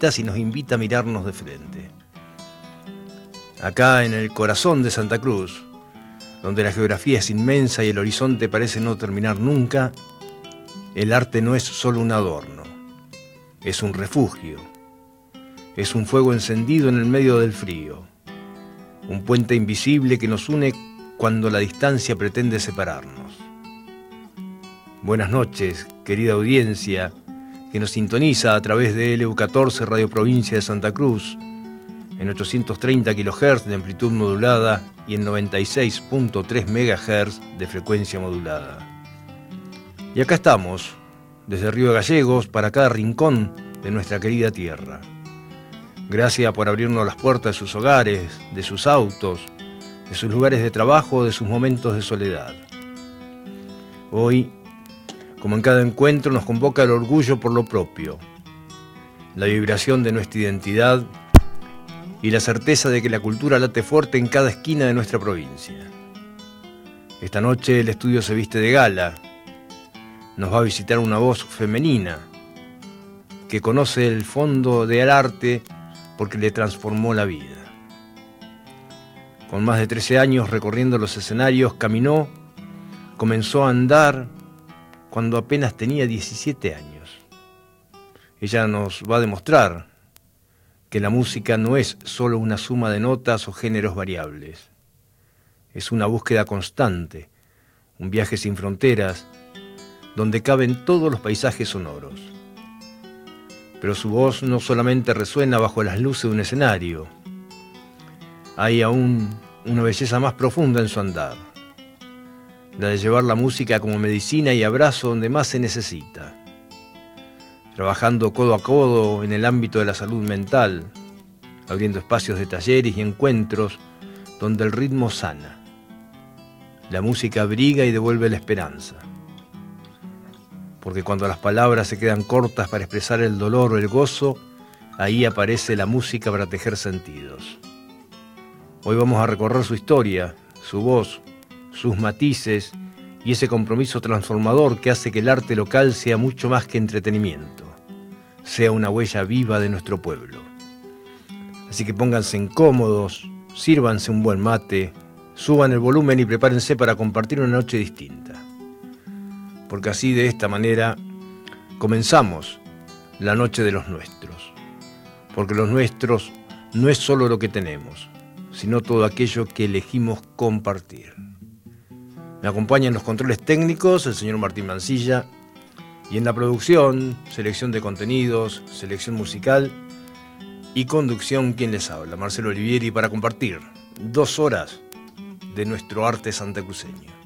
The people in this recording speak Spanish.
visitas y nos invita a mirarnos de frente. Acá en el corazón de Santa Cruz, donde la geografía es inmensa y el horizonte parece no terminar nunca, el arte no es solo un adorno, es un refugio, es un fuego encendido en el medio del frío, un puente invisible que nos une cuando la distancia pretende separarnos. Buenas noches, querida audiencia, que nos sintoniza a través de LU14 Radio Provincia de Santa Cruz, en 830 kHz de amplitud modulada y en 96.3 MHz de frecuencia modulada. Y acá estamos, desde Río Gallegos, para cada rincón de nuestra querida tierra. Gracias por abrirnos las puertas de sus hogares, de sus autos, de sus lugares de trabajo, de sus momentos de soledad. Hoy, como en cada encuentro, nos convoca el orgullo por lo propio, la vibración de nuestra identidad y la certeza de que la cultura late fuerte en cada esquina de nuestra provincia. Esta noche el estudio se viste de gala. Nos va a visitar una voz femenina que conoce el fondo del arte porque le transformó la vida. Con más de 13 años recorriendo los escenarios, comenzó a andar cuando apenas tenía 17 años. Ella nos va a demostrar que la música no es solo una suma de notas o géneros variables. Es una búsqueda constante, un viaje sin fronteras, donde caben todos los paisajes sonoros. Pero su voz no solamente resuena bajo las luces de un escenario. Hay aún una belleza más profunda en su andar, la de llevar la música como medicina y abrazo donde más se necesita, trabajando codo a codo en el ámbito de la salud mental, abriendo espacios de talleres y encuentros donde el ritmo sana. La música abriga y devuelve la esperanza. Porque cuando las palabras se quedan cortas para expresar el dolor o el gozo, ahí aparece la música para tejer sentidos. Hoy vamos a recorrer su historia, su voz, sus matices y ese compromiso transformador que hace que el arte local sea mucho más que entretenimiento, sea una huella viva de nuestro pueblo. Así que pónganse incómodos, sírvanse un buen mate, suban el volumen y prepárense para compartir una noche distinta. Porque así, de esta manera, comenzamos la noche de los nuestros. Porque los nuestros no es solo lo que tenemos, sino todo aquello que elegimos compartir. Me acompaña en los controles técnicos el señor Martín Mancilla y en la producción, selección de contenidos, selección musical y conducción, quien les habla, Marcelo Olivieri, para compartir 2 horas de nuestro arte santacruceño.